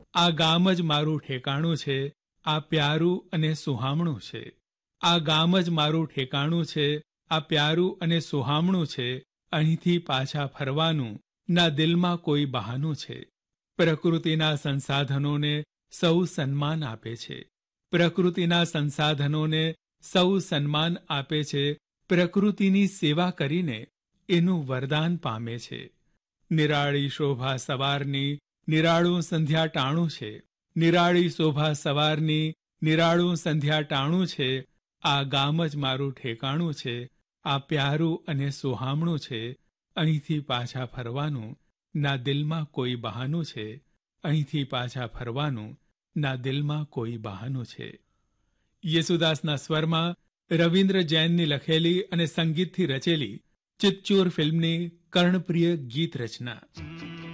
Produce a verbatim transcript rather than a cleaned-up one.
આ ગામ જ મારું ઠેકાણું છે, આ પ્યારું અને સુહામણું છે. આ ગામ જ મારું ઠેકાણું છે, આ પ્યારું અને સુહામણું છે. અહીંથી પાછા ફરવાનું ના દિલમાં કોઈ બહાનું છે. પ્રકૃતિના સંસાધનોને સૌ સન્માન આપે છે. પ્રકૃતિના સંસાધનોને સૌ સન્માન આપે છે. પ્રકૃતિની સેવા કરીને એનું વરદાન પામે છે. નિરાળી શોભા સવારની નિરાળું સંધ્યા ટાણું છે. નિરાળી શોભા સવારની નિરાળું સંધ્યા ટાણું છે. આ ગામ જ મારું ઠેકાણું છે, આ પ્યારું અને સુહામણું છે. અહીંથી પાછા ફરવાનું ના દિલમાં કોઈ બહાનું છે. અહીંથી પાછા ફરવાનું ના દિલમાં કોઈ બહાનું છે. યેસુદાસના સ્વરમાં રવિન્દ્ર જૈનની લખેલી અને સંગીતથી રચેલી ચિત્તચૂર ફિલ્મની કર્ણપ્રિય ગીત રચના.